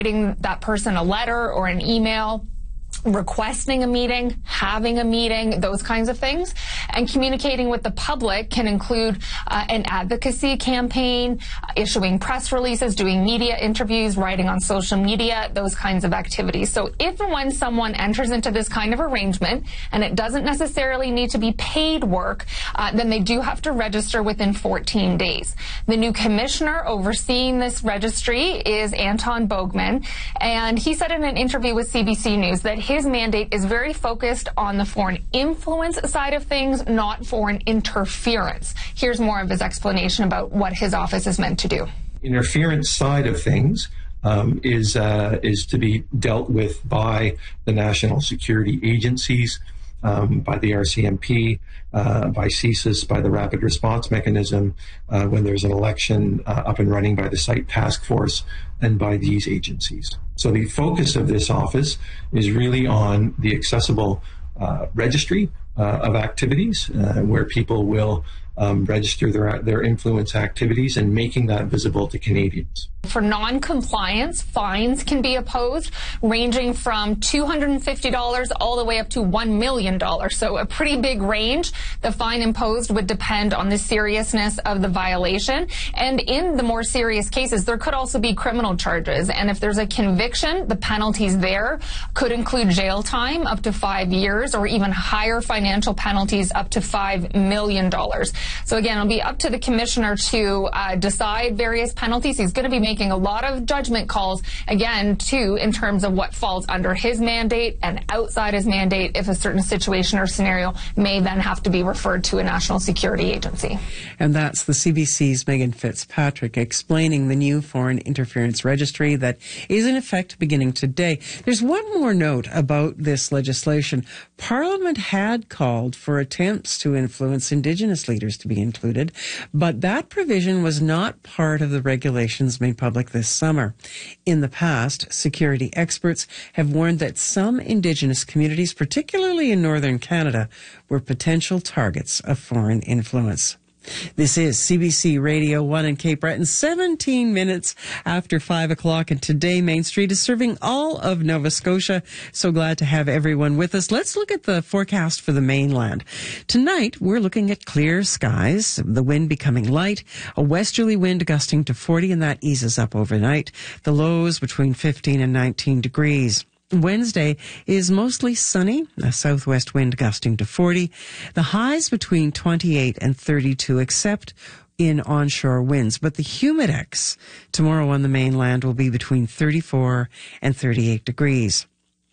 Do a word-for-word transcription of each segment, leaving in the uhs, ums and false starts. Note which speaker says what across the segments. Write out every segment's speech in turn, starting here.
Speaker 1: writing that person a letter or an email, requesting a meeting, having a meeting, those kinds of things. And communicating with the public can include uh, an advocacy campaign, issuing press releases, doing media interviews, writing on social media, those kinds of activities. So if and when someone enters into this kind of arrangement, and it doesn't necessarily need to be paid work, uh, then they do have to register within fourteen days. The new commissioner overseeing this registry is Anton Bogman, and he said in an interview with C B C News that his mandate is very focused on the foreign influence side of things, not foreign interference. Here's more of his explanation about what his office is meant to do.
Speaker 2: Interference side of things um, is uh, is to be dealt with by the national security agencies, um, by the R C M P, uh, by CSIS, by the Rapid Response Mechanism, uh, when there's an election uh, up and running by the Site Task Force, and by these agencies. So the focus of this office is really on the accessible uh, registry uh, of activities, uh, where people will um, register their, their influence activities and making that visible to Canadians.
Speaker 1: For non-compliance, fines can be imposed, ranging from two hundred fifty dollars all the way up to one million dollars. So a pretty big range. The fine imposed would depend on the seriousness of the violation. And in the more serious cases, there could also be criminal charges. And if there's a conviction, the penalties there could include jail time up to five years or even higher financial penalties up to five million dollars. So again, it'll be up to the commissioner to uh, decide various penalties. He's going to be making a lot of judgment calls, again, too, in terms of what falls under his mandate and outside his mandate if a certain situation or scenario may then have to be referred to a national security agency.
Speaker 3: And that's the C B C's Megan Fitzpatrick explaining the new foreign interference registry that is in effect beginning today. There's one more note about this legislation. Parliament had called for attempts to influence Indigenous leaders to be included, but that provision was not part of the regulations made public this summer. In the past, security experts have warned that some Indigenous communities, particularly in northern Canada, were potential targets of foreign influence. This is C B C Radio one in Cape Breton, seventeen minutes after five o'clock, and today Main Street is serving all of Nova Scotia. So glad to have everyone with us. Let's look at the forecast for the mainland. Tonight, we're looking at clear skies, the wind becoming light, a westerly wind gusting to forty, and that eases up overnight. The lows between fifteen and nineteen degrees. Wednesday is mostly sunny, a southwest wind gusting to forty. The highs between twenty-eight and thirty-two, except in onshore winds. But the humidex tomorrow on the mainland will be between thirty-four and thirty-eight degrees.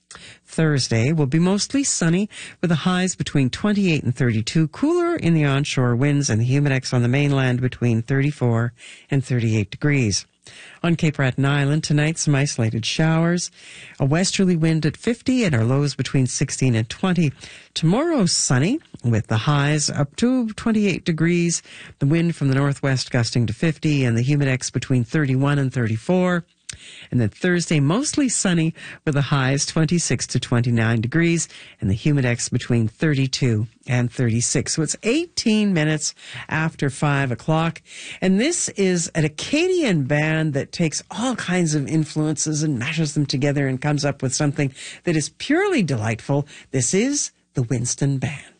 Speaker 3: Thursday will be mostly sunny with the highs between twenty-eight and thirty-two, cooler in the onshore winds, and the humidex on the mainland between thirty-four and thirty-eight degrees. On Cape Breton Island, tonight, some isolated showers, a westerly wind at fifty, and our lows between sixteen and twenty. Tomorrow, sunny, with the highs up to twenty-eight degrees, the wind from the northwest gusting to fifty, and the humidex between thirty-one and thirty-four. And then Thursday, mostly sunny with the highs twenty-six to twenty-nine degrees and the humidex between thirty-two and thirty-six. So it's eighteen minutes after five o'clock. And this is an Acadian band that takes all kinds of influences and mashes them together and comes up with something that is purely delightful. This is the Winston Band.